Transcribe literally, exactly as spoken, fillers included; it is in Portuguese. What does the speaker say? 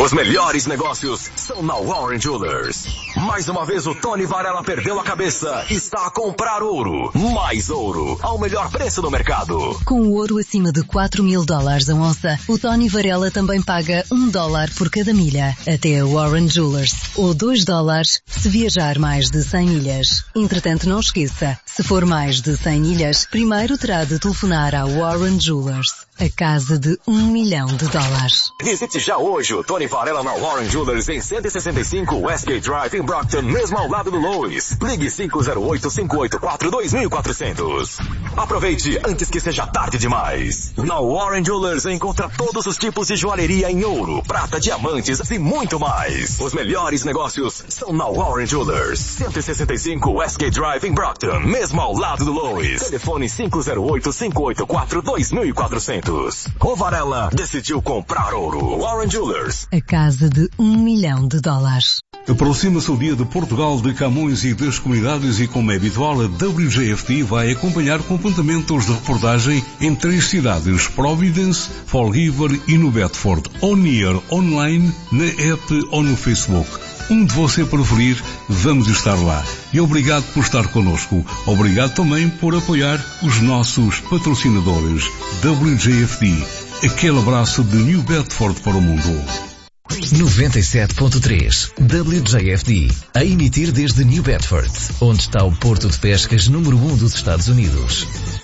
Os melhores negócios são na Warren Jewelers. Mais uma vez o Tony Varela perdeu a cabeça e está a comprar ouro. Mais ouro, ao melhor preço do mercado. Com o ouro acima de quatro mil dólares a onça, o Tony Varela também paga um dólar por cada milha. Até a Warren Jewelers. Ou dois dólares se viajar mais de cem milhas. Entretanto, não esqueça, se for mais de cem milhas, primeiro terá de telefonar à Warren Jewelers. A casa de um milhão de dólares. Visite já hoje o Tony Varela na Warren Jewelers em cento e sessenta e cinco Westgate Drive em Brockton, mesmo ao lado do Lois. Ligue cinco zero oito, cinco oito quatro, dois mil e quatrocentos. Aproveite antes que seja tarde demais. Na Warren Jewelers encontra todos os tipos de joalheria em ouro, prata, diamantes e muito mais. Os melhores negócios são na Warren Jewelers. cento e sessenta e cinco Westgate Drive em Brockton, mesmo ao lado do Lois. Telefone cinco zero oito, cinco oito quatro, dois mil e quatrocentos. O Varela decidiu comprar ouro. Warren Jewelers. A casa de um milhão de dólares. Aproxima-se o dia de Portugal, de Camões e das comunidades e, como é habitual, a W J F D vai acompanhar com apontamentos de reportagem em três cidades: Providence, Fall River e no Bedford. On air, online, na app ou no Facebook. Onde você preferir, vamos estar lá. E obrigado por estar connosco. Obrigado também por apoiar os nossos patrocinadores. W J F D. Aquele abraço de New Bedford para o mundo. noventa e sete ponto três W J F D, a emitir desde New Bedford, onde está o porto de pescas número um dos Estados Unidos.